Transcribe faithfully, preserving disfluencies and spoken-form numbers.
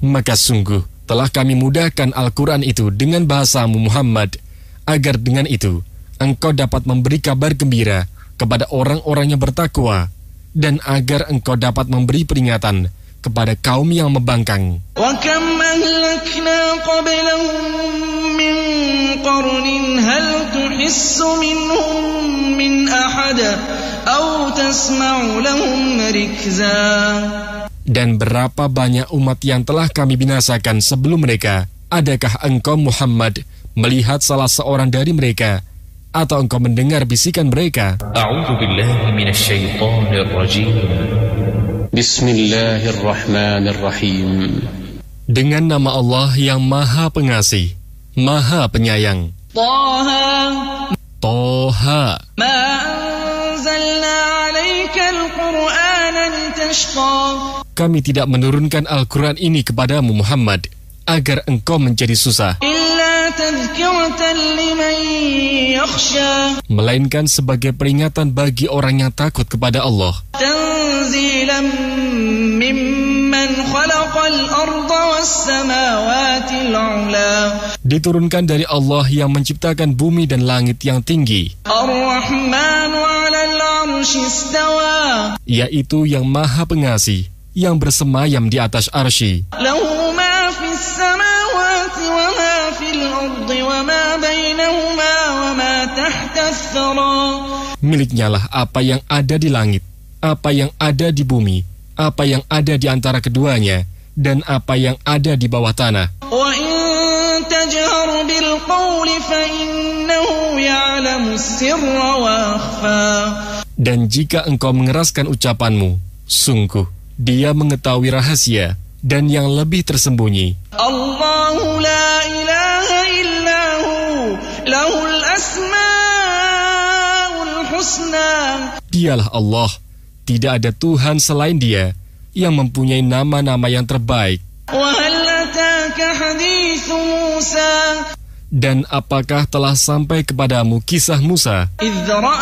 Maka sungguh telah kami mudahkan Al-Quran itu dengan bahasamu Muhammad, agar dengan itu engkau dapat memberi kabar gembira kepada orang-orang yang bertakwa, dan agar engkau dapat memberi peringatan kepada kaum yang membangkang. Wa kam ahlakna qablahum min qarnin hal tuhissu minhum min ahad aw tasma'u lahum rikza. Dan berapa banyak umat yang telah kami binasakan sebelum mereka, adakah engkau Muhammad melihat salah seorang dari mereka, atau engkau mendengar bisikan mereka? A'udzu billahi minasy syaithanir rajim. Bismillahirrahmanirrahim. Dengan nama Allah yang Maha Pengasih, Maha Penyayang. Taha. Toha. Ma anzalna 'alaikal Qur'ana litashqa. Kami tidak menurunkan Al-Quran ini kepadamu Muhammad agar engkau menjadi susah, Illa tadhkiratan liman yakhsha. melainkan sebagai peringatan bagi orang yang takut kepada Allah. Tanzilan mimman khalaqal arda was samawati al-'ula. Diturunkan dari Allah yang menciptakan bumi dan langit yang tinggi, Ar-Rahmanu 'alal 'arsy istawa. yaitu yang Maha Pengasih, yang bersemayam di atas arsy. Lahu ma fis samawati wa ma fil ardi wa ma bainahuma wa ma tahta ath-thara. Miliknya lah apa yang ada di langit, apa yang ada di bumi, apa yang ada di antara keduanya, dan apa yang ada di bawah tanah. Wa in tajhar bil qawli fa innahu ya'lamu as-sirra wa akhfa. Dan jika engkau mengeraskan ucapanmu, sungguh Dia mengetahui rahasia dan yang lebih tersembunyi. Allahu la ilaha illahu lahul asmaul husna. Dialah Allah, tidak ada Tuhan selain Dia yang mempunyai nama-nama yang terbaik. Wa hal ataka hadithu Musa. Dan apakah telah sampai kepadamu kisah Musa, Idh ra'a